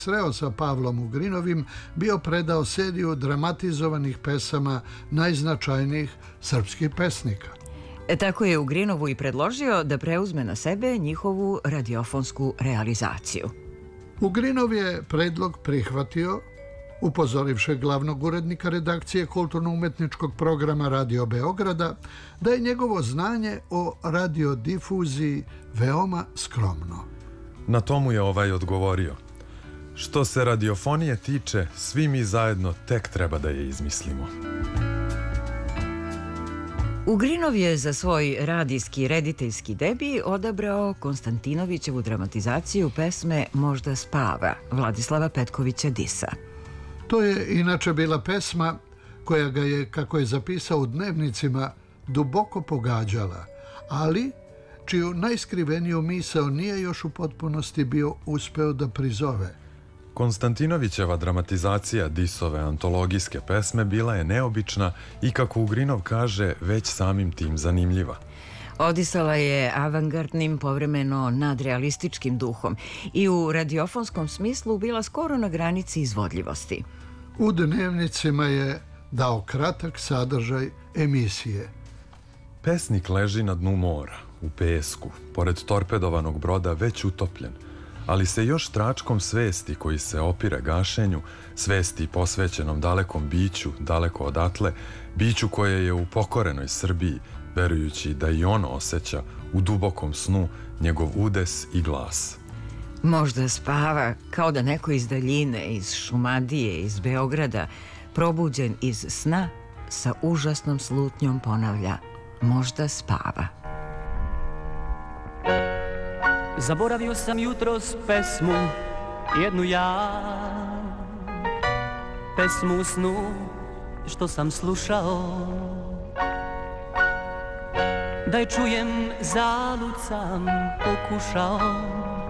sreo sa Pavlom Ugrinovim, bio predao seriju dramatizovanih pesama najznačajnijih srpskih pesnika. Tako je Ugrinovu i predložio da preuzme na sebe njihovu radiofonsku realizaciju. Ugrinov je predlog prihvatio, upozorivši glavnog urednika redakcije kulturno-umetničkog programa Radio Beograda da je njegovo znanje o radiodifuziji veoma skromno. Na tomu je ovaj odgovorio: što se radiofonije tiče, svi mi zajedno tek treba da je izmislimo. Ugrinov je za svoj radijski rediteljski debi odabrao Konstantinovićevu dramatizaciju pesme Možda spava Vladislava Petkovića Disa. To je inače bila pesma koja ga je, kako je zapisao u dnevnicima, duboko pogađala, ali čiju najskriveniju misao nije još u potpunosti bio uspeo da prizove. Konstantinovićeva dramatizacija Disove antologijske pesme bila je neobična i, kako Ugrinov kaže, već samim tim zanimljiva. Odisala je avangardnim, povremeno nadrealističkim duhom i u radiofonskom smislu bila skoro na granici izvodljivosti. U dnevnicima je dao kratak sadržaj emisije. Pesnik leži na dnu mora, u pesku, pored torpedovanog broda već utopljen, ali se još tračkom svesti koji se opire gašenju, svesti posvećenom dalekom biću, daleko odatle, biću koje je u pokorenoj Srbiji, verujući da i ono osjeća u dubokom snu njegov udes i glas. Možda spava, kao da neko iz daljine, iz Šumadije, iz Beograda, probuđen iz sna, sa užasnom slutnjom ponavlja: možda spava. Zaboravio sam jutros pesmu jednu ja, pesmu u snu što sam slušao. Da je čujem, zalud sam pokušao,